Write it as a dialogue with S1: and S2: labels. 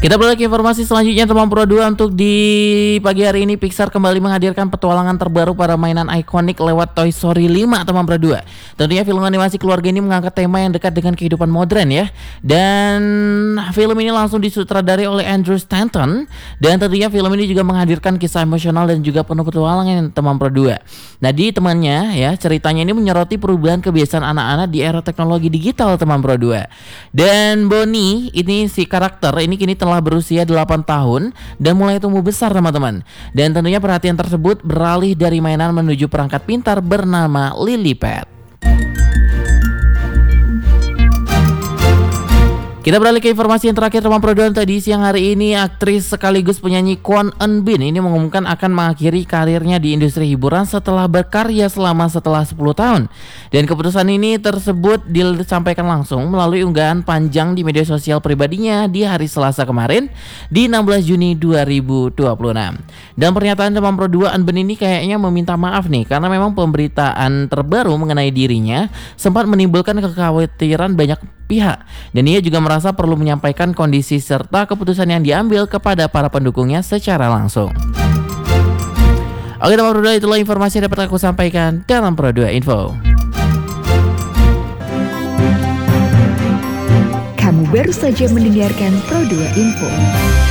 S1: Kita beralih ke informasi selanjutnya teman Pro 2. Untuk di pagi hari ini Pixar kembali menghadirkan petualangan terbaru para mainan ikonik lewat Toy Story 5 teman Pro 2. Tentunya film animasi keluarga ini mengangkat tema yang dekat dengan kehidupan modern ya. Dan film ini langsung disutradari oleh Andrew Stanton. Dan tentunya film ini juga menghadirkan kisah emosional dan juga penuh petualangan teman Pro 2. Nah di temannya ya, ceritanya ini menyoroti perubahan kebiasaan anak-anak di era teknologi digital teman Pro 2. Dan Bonnie ini si karakter ini kini telah berusia 8 tahun dan mulai tumbuh besar teman-teman. Dan tentunya perhatian tersebut beralih dari mainan menuju perangkat pintar bernama Lilypad. Kita beralih ke informasi yang terakhir teman Pro 2. Tadi siang hari ini aktris sekaligus penyanyi Kwon Eun Bin ini mengumumkan akan mengakhiri karirnya di industri hiburan setelah berkarya selama 10 tahun. Dan keputusan ini tersebut disampaikan langsung melalui unggahan panjang di media sosial pribadinya di hari Selasa kemarin di 16 Juni 2026. Dan pernyataan teman Pro 2 Eun Bin ini kayaknya meminta maaf nih karena memang pemberitaan terbaru mengenai dirinya sempat menimbulkan kekhawatiran banyak pihak, dan ia juga merasa perlu menyampaikan kondisi serta keputusan yang diambil kepada para pendukungnya secara langsung. Oke teman Pro 2, itulah informasi yang dapat aku sampaikan dalam Pro 2 Info.
S2: Kamu baru saja mendengarkan Pro 2 Info.